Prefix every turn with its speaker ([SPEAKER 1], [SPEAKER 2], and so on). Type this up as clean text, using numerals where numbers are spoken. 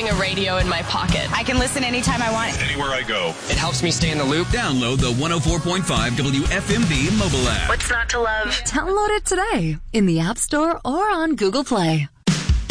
[SPEAKER 1] having a radio in my pocket.
[SPEAKER 2] I can listen anytime I want.
[SPEAKER 3] Anywhere I go.
[SPEAKER 4] It helps me stay in the loop.
[SPEAKER 5] Download the 104.5 WFMB mobile app.
[SPEAKER 1] What's not to love?
[SPEAKER 6] Download it today in the App Store or on Google Play.